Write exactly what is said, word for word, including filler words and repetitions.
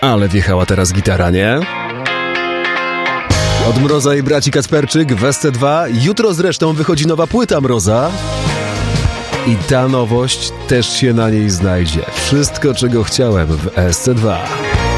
Ale wjechała teraz gitara, nie? Od Mroza i braci Kacperczyk w S C dwa. Jutro zresztą wychodzi nowa płyta Mroza. I ta nowość też się na niej znajdzie. Wszystko, czego chciałem w S C dwa.